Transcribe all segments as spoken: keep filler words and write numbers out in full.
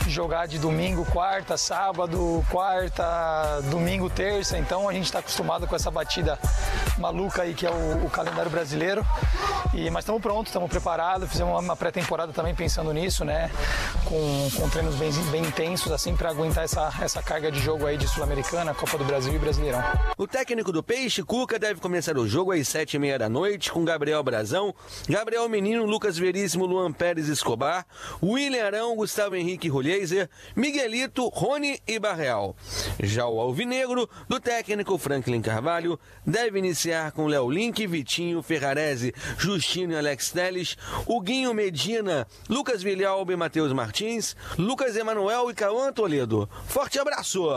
jogar de domingo, quarta, sábado, quarta, domingo, terça. Então a gente está acostumado com essa batida maluca aí que é o, o calendário brasileiro. E, mas estamos prontos, estamos preparados, fizemos uma, uma pré-temporada também pensando nisso, né? Com, com treinos bem, bem intensos, assim, para aguentar essa, essa carga de jogo aí de Sul-Americana, Copa do Brasil e Brasileirão. O técnico do Peixe, Cuca, deve começar o jogo às sete e meia da noite com Gabriel Brazão, Gabriel Menino, Lucas Veríssimo, Luan Pérez Escobar, William Arão, Gustavo Henrique Rolheiser, Miguelito, Rony e Barreal. Já o Alvinegro, do técnico Franklin Carvalho, deve iniciar com Léo Link, Vitinho, Ferrarese, Justino e Alex Telles, Huguinho Medina, Lucas Villalba e Matheus Martins, Lucas Emanuel e Cauã Toledo. Forte abraço!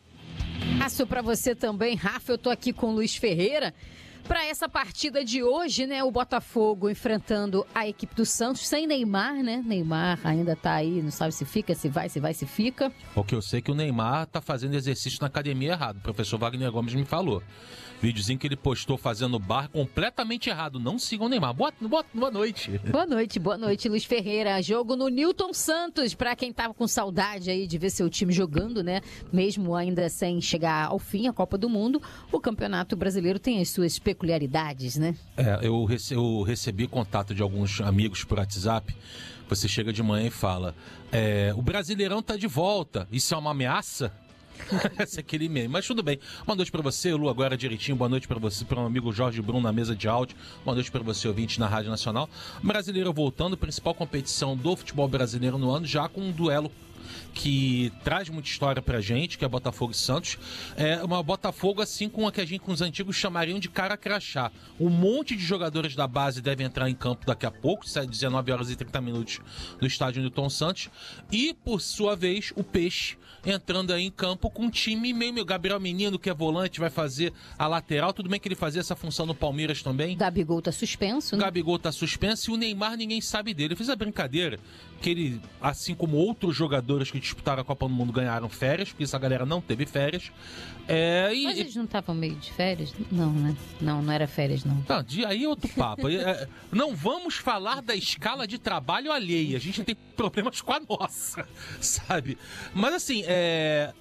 Abraço para você também, Rafa. Eu tô aqui com o Luiz Ferreira para essa partida de hoje, né? O Botafogo enfrentando a equipe do Santos sem Neymar, né? Neymar ainda tá aí, não sabe se fica, se vai, se vai, se fica. O que eu sei é que o Neymar tá fazendo exercício na academia errado. O professor Wagner Gomes me falou. Videozinho que ele postou fazendo bar completamente errado. Não sigam o Neymar. Boa, boa, boa noite. Boa noite, boa noite, Luiz Ferreira. Jogo no Newton Santos, pra quem tava com saudade aí de ver seu time jogando, né? Mesmo ainda sem chegar ao fim, a Copa do Mundo, o Campeonato Brasileiro tem as suas peculiaridades, né? É, eu, rece- eu recebi contato de alguns amigos por WhatsApp. Você chega de manhã e fala, é, o Brasileirão tá de volta. Isso é uma ameaça? Esse é aquele e-mail, mas tudo bem. Boa noite pra você, Lu, agora direitinho. Boa noite pra você, para o amigo Jorge Bruno na mesa de áudio. Boa noite pra você, ouvinte na Rádio Nacional. Brasileiro voltando, principal competição do futebol brasileiro no ano, já com um duelo que traz muita história pra gente, que é Botafogo e Santos. É uma Botafogo assim com a que a gente com os antigos chamariam de cara crachá. Um monte de jogadores da base devem entrar em campo daqui a pouco, dezenove horas e trinta minutos no estádio Newton Santos. E, por sua vez, o Peixe entrando aí em campo com um time meio... Meu Gabriel Menino, que é volante, vai fazer a lateral. Tudo bem que ele fazia essa função no Palmeiras também. Gabigol tá suspenso, né? Gabigol tá suspenso e o Neymar ninguém sabe dele. Eu fiz a brincadeira que ele, assim como outros jogadores que disputaram a Copa do Mundo, ganharam férias, porque essa galera não teve férias. É, e... Mas eles não estavam meio de férias? Não, né? Não, não era férias, não. Não, de aí é outro papo. é, não vamos falar da escala de trabalho alheia. A gente tem problemas com a nossa, sabe? Mas assim, é...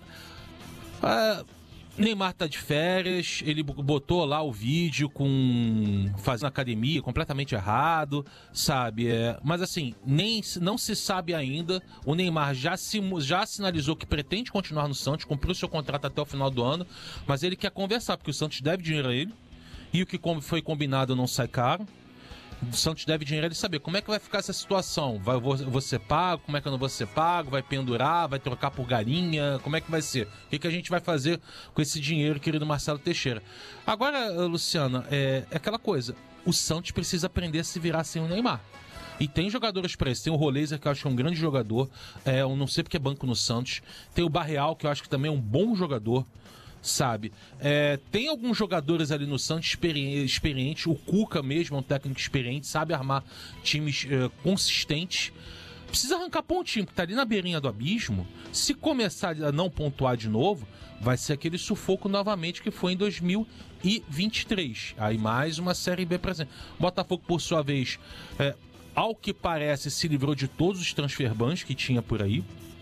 é... Neymar tá de férias, ele botou lá o vídeo com fazendo academia completamente errado, sabe? É, mas assim, nem, não se sabe ainda. O Neymar já, se, já sinalizou que pretende continuar no Santos, cumpriu seu contrato até o final do ano, mas ele quer conversar, porque o Santos deve dinheiro a ele, e o que foi combinado não sai caro. O Santos deve dinheiro a ele saber como é que vai ficar essa situação. Vai, vou, vou ser pago? Como é que eu não vou ser pago? Vai pendurar? Vai trocar por galinha? Como é que vai ser? O que, que a gente vai fazer com esse dinheiro, querido Marcelo Teixeira? Agora, Luciana, é, é aquela coisa. O Santos precisa aprender a se virar sem o Neymar. E tem jogadores para isso. Tem o Rolheiser, que eu acho que é um grande jogador. É, eu não sei porque é banco no Santos. Tem o Barreal, que eu acho que também é um bom jogador. Sabe, é, tem alguns jogadores ali no Santos experi- experientes, o Cuca mesmo é um técnico experiente, sabe armar times é, consistentes. Precisa arrancar pontinho, porque tá ali na beirinha do abismo. Se começar a não pontuar de novo, vai ser aquele sufoco novamente que foi em dois mil e vinte e três. Aí mais uma Série B presente. Botafogo, por sua vez, é, ao que parece, se livrou de todos os transferbans que tinha por aí.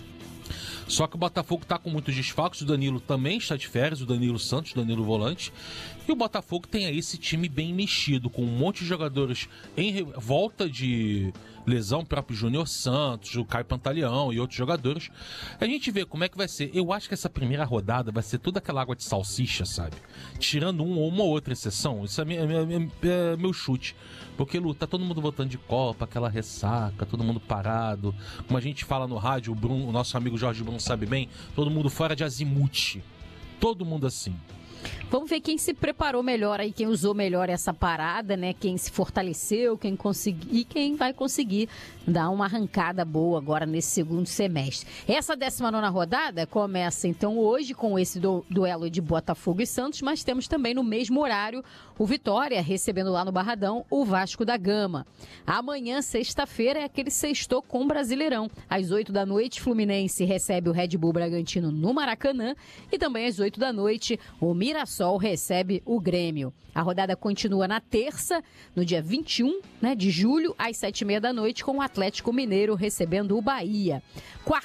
Só que o Botafogo está com muitos desfalques, o Danilo também está de férias, o Danilo Santos, o Danilo Volante, e o Botafogo tem aí esse time bem mexido, com um monte de jogadores em volta de lesão, o próprio Júnior Santos, o Caio Pantaleão e outros jogadores. A gente vê como é que vai ser. Eu acho que essa primeira rodada vai ser toda aquela água de salsicha, sabe? Tirando um ou uma outra exceção, isso é, minha, é, minha, é meu chute. Porque, Lu, tá todo mundo voltando de Copa, aquela ressaca, todo mundo parado. Como a gente fala no rádio, o, Bruno, o nosso amigo Jorge Bruno sabe bem, todo mundo fora de azimuth. Todo mundo assim. Vamos ver quem se preparou melhor aí, quem usou melhor essa parada, né? Quem se fortaleceu, quem conseguiu e quem vai conseguir dar uma arrancada boa agora nesse segundo semestre. Essa décima nona rodada começa então hoje com esse du- duelo de Botafogo e Santos, mas temos também no mesmo horário o Vitória recebendo lá no Barradão o Vasco da Gama. Amanhã, sexta-feira, é aquele sextou com o Brasileirão. Às oito da noite, Fluminense recebe o Red Bull Bragantino no Maracanã e também às oito da noite, o Mirassol recebe o Grêmio. A rodada continua na terça, no dia vinte e um, né, de julho, às sete e meia da noite, com o Atlético Mineiro recebendo o Bahia. Quarta